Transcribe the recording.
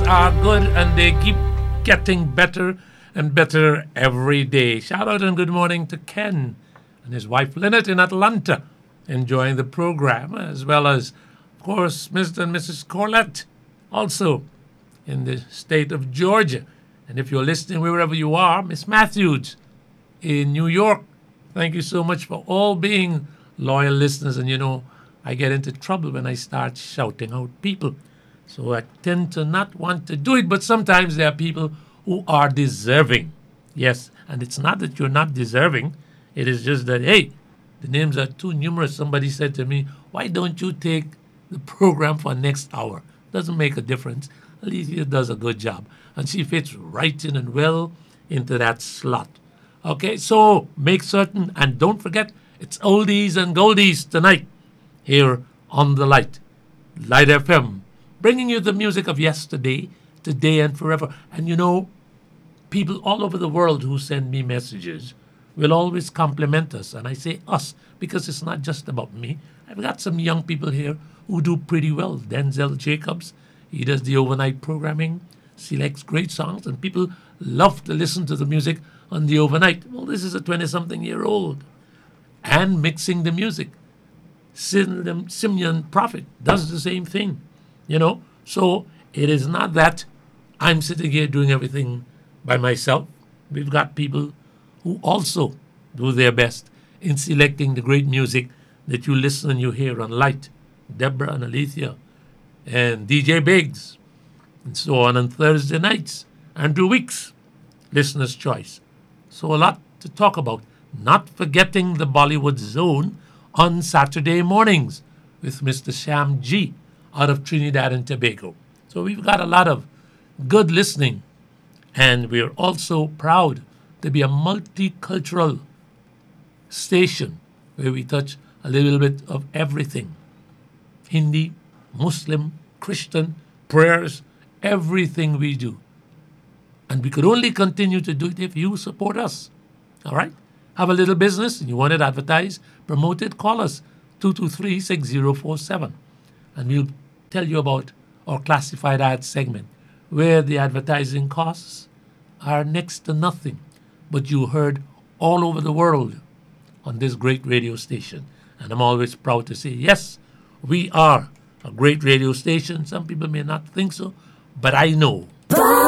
are good and they keep getting better and better every day. Shout out and good morning to Ken and his wife Lynette in Atlanta, enjoying the program, as well as, of course, Mr. and Mrs. Corlett, also in the state of Georgia. And if you're listening wherever you are, Miss Matthews in New York, thank you so much for all being loyal listeners. And you know, I get into trouble when I start shouting out people. So I tend to not want to do it, but sometimes there are people who are deserving. Yes, and it's not that you're not deserving. It is just that, hey, the names are too numerous. Somebody said to me, why don't you take the program for next hour? Doesn't make a difference. Alicia does a good job. And she fits right in and well into that slot. Okay, so make certain, and don't forget, it's oldies and goldies tonight here on The Light. Light FM, bringing you the music of yesterday, today, and forever. And you know, people all over the world who send me messages will always compliment us. And I say us because it's not just about me. I've got some young people here who do pretty well. Denzel Jacobs, he does the overnight programming, selects great songs, and people love to listen to the music on the overnight. Well, this is a 20-something-year-old. And mixing the music. Simeon Prophet does the same thing, you know. So it is not that I'm sitting here doing everything by myself. We've got people who also do their best in selecting the great music that you listen and you hear on Light. Deborah and Alethea and DJ Biggs and so on Thursday nights. Andrew Weeks, Listener's Choice. So a lot to talk about. Not forgetting the Bollywood Zone on Saturday mornings with Mr. Sham G out of Trinidad and Tobago. So we've got a lot of good listening, and we're also proud to be a multicultural station where we touch a little bit of everything. Hindi, Muslim, Christian, prayers, everything we do. And we could only continue to do it if you support us. All right? Have a little business and you want it advertised, promote it, call us 223-6047. And we'll tell you about our classified ads segment where the advertising costs are next to nothing. But you heard all over the world on this great radio station. And I'm always proud to say, yes, we are a great radio station. Some people may not think so, but I know.